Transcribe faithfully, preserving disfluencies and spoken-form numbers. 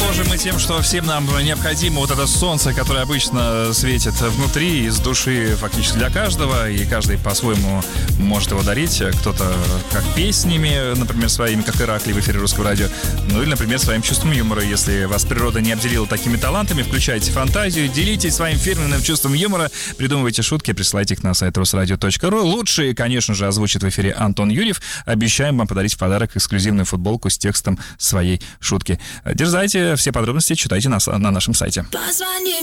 Поможем мы тем, что всем нам необходимо вот это солнце, которое обычно светит внутри, из души фактически для каждого, и каждый по-своему может его дарить. Кто-то как песнями, например, своими, как Ираклий в эфире Русского радио, ну или, например, своим чувством юмора. Если вас природа не обделила такими талантами, включайте фантазию, делитесь своим фирменным чувством юмора, придумывайте шутки, присылайте их на сайт русрадио точка ру. Лучшие, конечно же, озвучит в эфире Антон Юрьев. Обещаем вам подарить в подарок эксклюзивную футболку с текстом своей шутки. Дерзайте, все подробности читайте на, на нашем сайте.